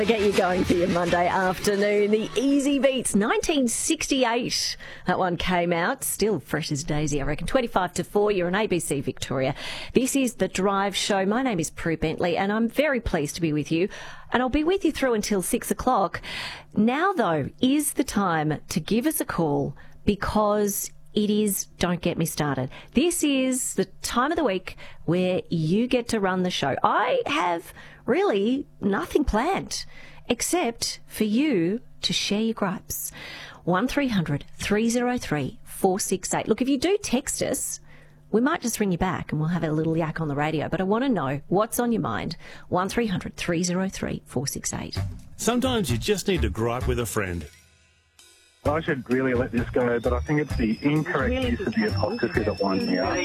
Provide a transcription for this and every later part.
Get you going for your Monday afternoon. The Easy Beats 1968. That one came out. Still fresh as daisy, I reckon. 25 to 4. You're on ABC Victoria. This is The Drive Show. My name is Prue Bentley and I'm very pleased to be with you. And I'll be with you through until 6 o'clock. Now, though, is the time to give us a call because it is Don't Get Me Started. This is the time of the week where you get to run the show. I have really nothing planned except for you to share your gripes. 1300 303 468. Look, if you do text us, we might just ring you back and we'll have a little yak on the radio. But I want to know what's on your mind. 1300 303 468. Sometimes you just need to gripe with a friend. I should really let this go, but I think it's the incorrect use of the apostrophe that winds me up.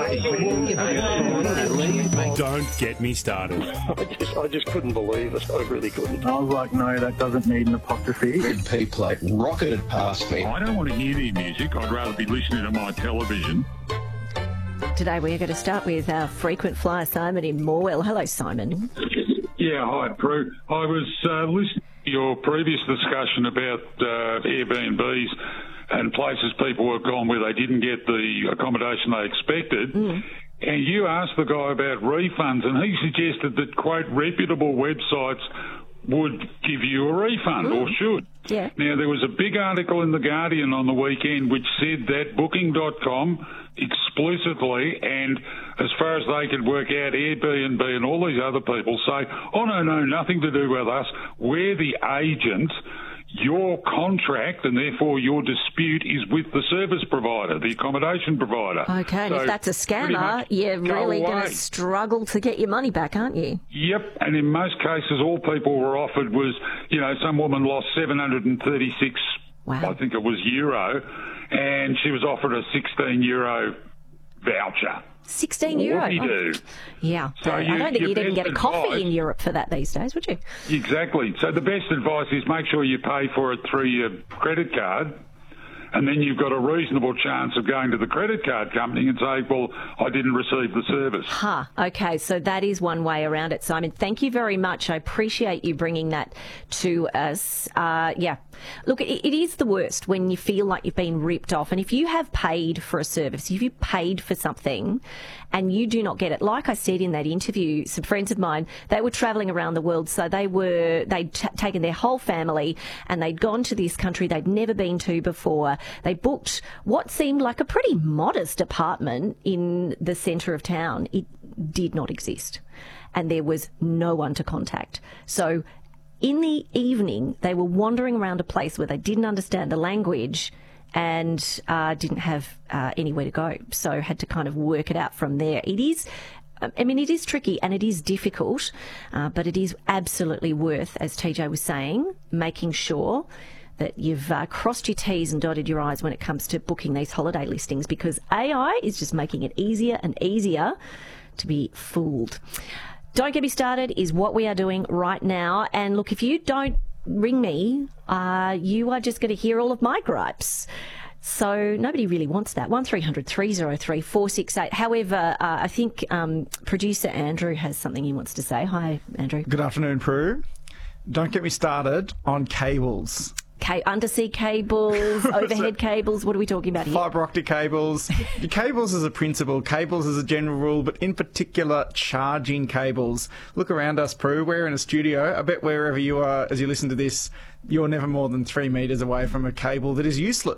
Don't get me started. I just couldn't believe it. I really couldn't. I was like, no, that doesn't need an apostrophe. Red P plate rocketed past me. I don't want to hear the music. I'd rather be listening to my television. Today we're going to start with our frequent flyer, Simon in Morwell. Hello, Simon. Yeah, hi, Prue. I was listening to your previous discussion about Airbnbs and places people have gone where they didn't get the accommodation they expected. And you asked the guy about refunds, and he suggested that, quote, reputable websites would give you a refund or should. Yeah. Now, there was a big article in The Guardian on the weekend which said that Booking.com explicitly, and as far as they could work out, Airbnb and all these other people say, oh, no, nothing to do with us. We're the agent. Your contract and therefore your dispute is with the service provider, the accommodation provider. Okay, and if that's a scammer, you're really going to struggle to get your money back, aren't you? Yep, and in most cases all people were offered was, some woman lost 736, I think it was euro, and she was offered a 16 euro voucher. 16 euro? What do you do? Yeah, So I don't think you'd even get a coffee advice, in Europe for that these days, would you? Exactly. So the best advice is make sure you pay for it through your credit card, and then you've got a reasonable chance of going to the credit card company and saying, well, I didn't receive the service. Okay, so that is one way around it, Simon. Thank you very much. I appreciate you bringing that to us. Look, it is the worst when you feel like you've been ripped off. And if you have paid for a service, if you paid for something and you do not get it, like I said in that interview, some friends of mine, they were travelling around the world. So they'd taken their whole family and they'd gone to this country they'd never been to before. They booked what seemed like a pretty modest apartment in the centre of town. It did not exist. And there was no one to contact. So in the evening, they were wandering around a place where they didn't understand the language and didn't have anywhere to go. So had to kind of work it out from there. It is tricky and it is difficult, but it is absolutely worth, as TJ was saying, making sure that you've crossed your T's and dotted your I's when it comes to booking these holiday listings, because AI is just making it easier and easier to be fooled. Don't Get Me Started is what we are doing right now. And look, if you don't ring me, you are just going to hear all of my gripes. So nobody really wants that. 1300 303 468. However, I think producer Andrew has something he wants to say. Hi, Andrew. Good afternoon, Prue. Don't get me started on cables. Undersea cables, overhead cables, what are we talking about here? Fibre optic cables. Cables as a principle, cables as a general rule, but in particular charging cables. Look around us, Prue. We're in a studio. I bet wherever you are as you listen to this, you're never more than 3 metres away from a cable that is useless.